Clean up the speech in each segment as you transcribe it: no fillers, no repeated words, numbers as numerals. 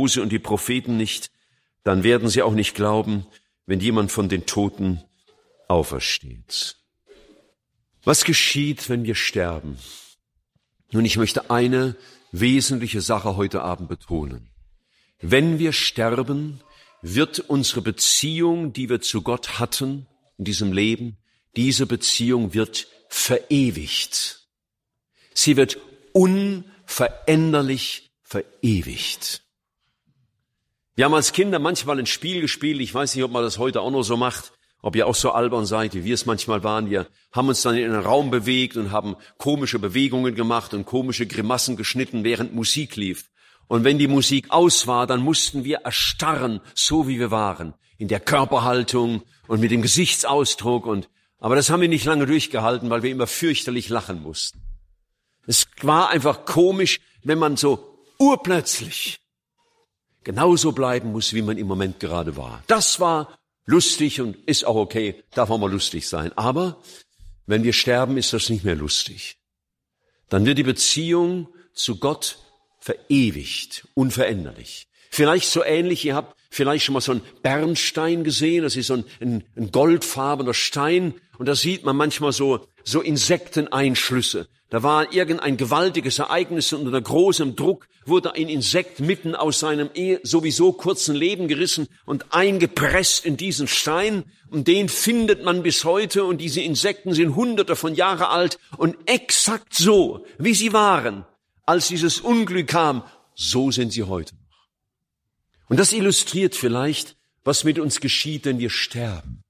Mose und die Propheten nicht, dann werden sie auch nicht glauben, wenn jemand von den Toten aufersteht. Was geschieht, wenn wir sterben? Nun, ich möchte eine wesentliche Sache heute Abend betonen. Wenn wir sterben, wird unsere Beziehung, die wir zu Gott hatten in diesem Leben, diese Beziehung wird verewigt. Sie wird unveränderlich verewigt. Wir haben als Kinder manchmal ein Spiel gespielt, ich weiß nicht, ob man das heute auch noch so macht, ob ihr auch so albern seid, wie wir es manchmal waren. Wir haben uns dann in einen Raum bewegt und haben komische Bewegungen gemacht und komische Grimassen geschnitten, während Musik lief. Und wenn die Musik aus war, dann mussten wir erstarren, so wie wir waren, in der Körperhaltung und mit dem Gesichtsausdruck. Aber das haben wir nicht lange durchgehalten, weil wir immer fürchterlich lachen mussten. Es war einfach komisch, wenn man so urplötzlich genauso bleiben muss, wie man im Moment gerade war. Das war lustig und ist auch okay, darf auch mal lustig sein. Aber wenn wir sterben, ist das nicht mehr lustig. Dann wird die Beziehung zu Gott verewigt, unveränderlich. Vielleicht so ähnlich, ihr habt vielleicht schon mal so einen Bernstein gesehen, das ist so ein goldfarbener Stein und da sieht man manchmal so Insekteneinschlüsse. Da war irgendein gewaltiges Ereignis und unter großem Druck wurde ein Insekt mitten aus seinem sowieso kurzen Leben gerissen und eingepresst in diesen Stein. Und den findet man bis heute und diese Insekten sind Hunderte von Jahren alt und exakt so, wie sie waren, als dieses Unglück kam, so sind sie heute noch. Und das illustriert vielleicht, was mit uns geschieht, wenn wir sterben.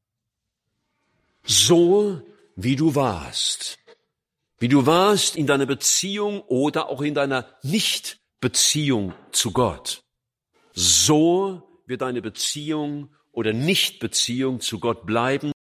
So, wie du warst. Wie du warst in deiner Beziehung oder auch in deiner Nichtbeziehung zu Gott. So wird deine Beziehung oder Nichtbeziehung zu Gott bleiben.